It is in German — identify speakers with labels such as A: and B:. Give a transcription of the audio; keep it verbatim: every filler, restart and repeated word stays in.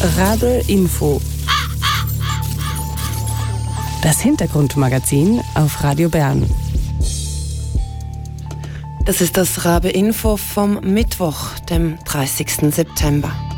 A: Rabe Info. Das Hintergrundmagazin auf Radio Bern.
B: Das ist das Rabe Info vom Mittwoch, dem dreißigsten September.